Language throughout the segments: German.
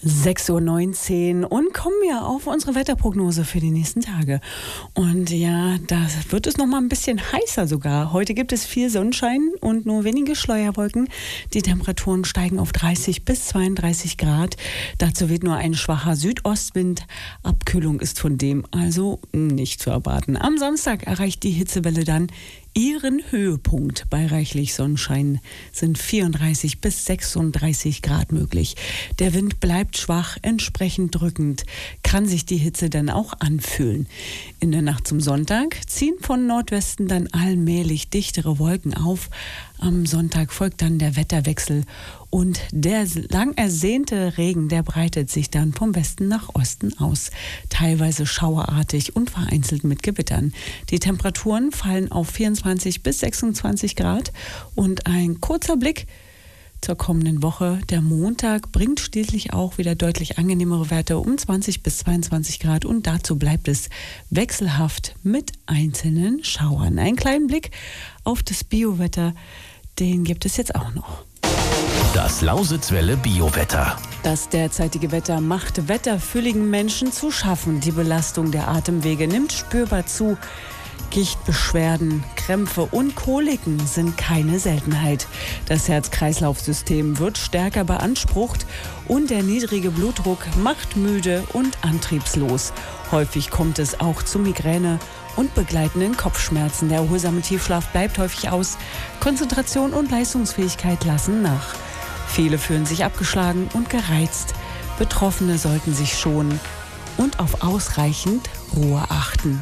6:19 Uhr und kommen wir auf unsere Wetterprognose für die nächsten Tage. Und ja, da wird es noch mal ein bisschen heißer sogar. Heute gibt es viel Sonnenschein und nur wenige Schleuerwolken. Die Temperaturen steigen auf 30 bis 32 Grad. Dazu weht nur ein schwacher Südostwind. Abkühlung ist von dem also nicht zu erwarten. Am Samstag erreicht die Hitzewelle dann ihren Höhepunkt. Bei reichlich Sonnenschein sind 34 bis 36 Grad möglich. Der Wind bleibt schwach, entsprechend drückend, kann sich die Hitze dann auch anfühlen. In der Nacht zum Sonntag ziehen von Nordwesten dann allmählich dichtere Wolken auf. Am Sonntag folgt dann der Wetterwechsel und der lang ersehnte Regen, der breitet sich dann vom Westen nach Osten aus. Teilweise schauerartig und vereinzelt mit Gewittern. Die Temperaturen fallen auf 24 bis 26 Grad und ein kurzer Blick zur kommenden Woche. Der Montag bringt schließlich auch wieder deutlich angenehmere Werte um 20 bis 22 Grad und dazu bleibt es wechselhaft mit einzelnen Schauern. Einen kleinen Blick auf das Biowetter, den gibt es jetzt auch noch. Das Lausitzwelle Biowetter. Das derzeitige Wetter macht wetterfühligen Menschen zu schaffen. Die Belastung der Atemwege nimmt spürbar zu. Gichtbeschwerden, Krämpfe und Koliken sind keine Seltenheit. Das Herz-Kreislauf-System wird stärker beansprucht und der niedrige Blutdruck macht müde und antriebslos. Häufig kommt es auch zu Migräne und begleitenden Kopfschmerzen. Der erholsame Tiefschlaf bleibt häufig aus. Konzentration und Leistungsfähigkeit lassen nach. Viele fühlen sich abgeschlagen und gereizt. Betroffene sollten sich schonen und auf ausreichend Ruhe achten.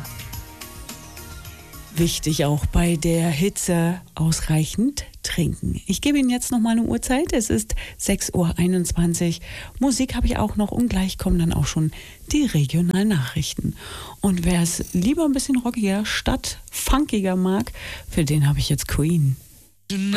Wichtig auch bei der Hitze ausreichend trinken. Ich gebe Ihnen jetzt noch mal eine Uhrzeit. Es ist 6:21 Uhr. Musik habe ich auch noch und gleich kommen dann auch schon die regionalen Nachrichten. Und wer es lieber ein bisschen rockiger statt funkiger mag, für den habe ich jetzt Queen.